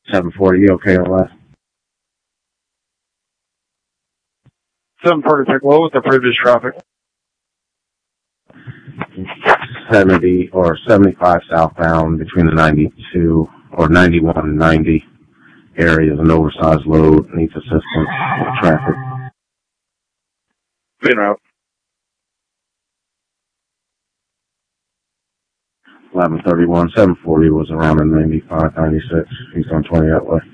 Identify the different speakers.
Speaker 1: 740, you okay on that?
Speaker 2: 740, what was the previous traffic?
Speaker 1: 70 or 75 southbound between the 92 or 91 and 90 areas, an oversized load, needs assistance with traffic.
Speaker 2: En route.
Speaker 1: 1131, 740 was around in 95, 96. He's on 20 that way.